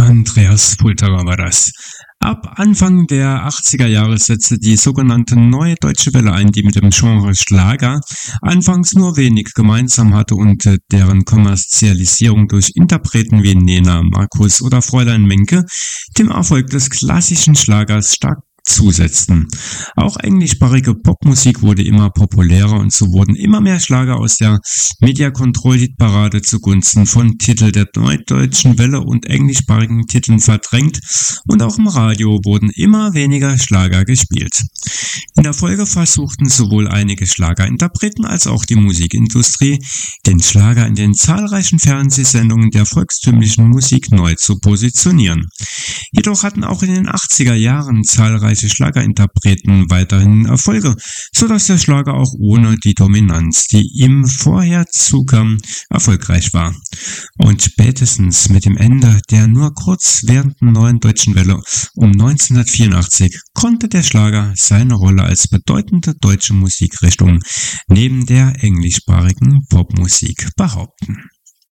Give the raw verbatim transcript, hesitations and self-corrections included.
Andreas Pulterer war das. Ab Anfang der achtziger Jahre setzte die sogenannte Neue Deutsche Welle ein, die mit dem Genre Schlager anfangs nur wenig gemeinsam hatte und deren Kommerzialisierung durch Interpreten wie Nena, Markus oder Fräulein Menke dem Erfolg des klassischen Schlagers stark zusetzten. Auch englischsprachige Popmusik wurde immer populärer und so wurden immer mehr Schlager aus der Media-Control-Hitparade zugunsten von Titeln der Neudeutschen Welle und englischsprachigen Titeln verdrängt und auch im Radio wurden immer weniger Schlager gespielt. In der Folge versuchten sowohl einige Schlagerinterpreten als auch die Musikindustrie, den Schlager in den zahlreichen Fernsehsendungen der volkstümlichen Musik neu zu positionieren. Jedoch hatten auch in den achtziger Jahren zahlreiche Schlagerinterpreten weiterhin Erfolge, so dass der Schlager auch ohne die Dominanz, die ihm vorher zukam, erfolgreich war. Und spätestens mit dem Ende der nur kurz währenden Neuen Deutschen Welle um neunzehnhundertvierundachtzig konnte der Schlager seine Rolle als bedeutende deutsche Musikrichtung neben der englischsprachigen Popmusik behaupten.